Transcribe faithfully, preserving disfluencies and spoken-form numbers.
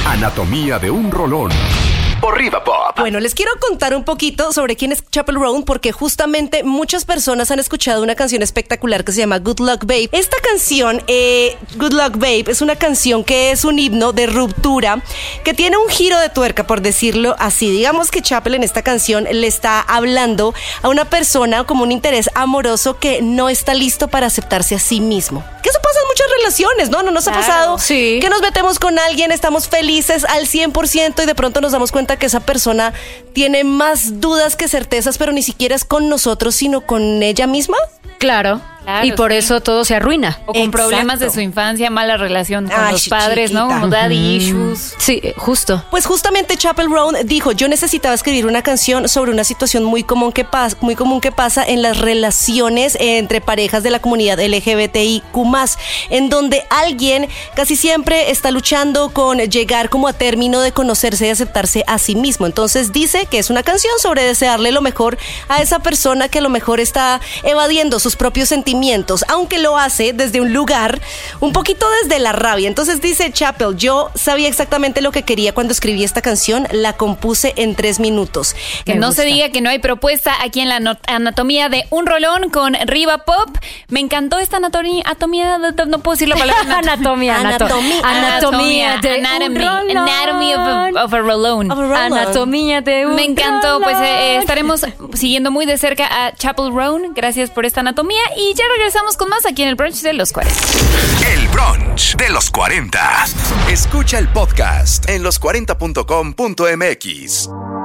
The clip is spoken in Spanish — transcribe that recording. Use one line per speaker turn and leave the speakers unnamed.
Anatomía de un rolón. Por Riva Pop.
Bueno, les quiero contar un poquito sobre quién es Chappell Roan, porque justamente muchas personas han escuchado una canción espectacular que se llama Good Luck Babe. Esta canción, eh, Good Luck Babe, es una canción que es un himno de ruptura, que tiene un giro de tuerca, por decirlo así. Digamos que Chappell en esta canción le está hablando a una persona como un interés amoroso que no está listo para aceptarse a sí mismo. Que eso pasa en muchas relaciones, ¿no? ¿No nos
Claro,
ha pasado
sí.
que nos metemos con alguien, estamos felices al cien por ciento y de pronto nos damos cuenta que esa persona tiene más dudas que certezas, pero ni siquiera es con nosotros, sino con ella misma?
Claro.
Claro,
y por
sí.
eso todo se arruina.
O con
Exacto.
problemas de su infancia, mala relación con
Ay,
los padres, ¿no?
chiquita.
Como daddy issues.
Sí, justo.
Pues justamente Chappell Roan dijo, yo necesitaba escribir una canción sobre una situación muy común que pasa, muy común que pasa en las relaciones entre parejas de la comunidad L G B T I Q más, en donde alguien casi siempre está luchando con llegar como a término de conocerse y aceptarse a sí mismo. Entonces dice que es una canción sobre desearle lo mejor a esa persona que a lo mejor está evadiendo sus propios sentimientos, aunque lo hace desde un lugar un poquito desde la rabia. Entonces dice Chappell, yo sabía exactamente lo que quería cuando escribí esta canción, la compuse en tres minutos.
Que
Me
no
gusta.
se diga que no hay propuesta aquí en la no- anatomía de un rolón con Riva Pop. Me encantó esta anatomía, anatomía de- no puedo decir la palabra
Anatomía, anato-
Anatomía.
anatomía de
anatomy,
un rolón.
anatomy of a, of a rolón.
Of a rolón.
Anatomía de un
Me encantó, pues eh,
rolón.
estaremos siguiendo muy de cerca a Chappell Roan. Gracias por esta anatomía y ya regresamos con más aquí en el brunch de los cuarenta.
El brunch de los cuarenta. Escucha el podcast en los cuarenta punto com punto m x.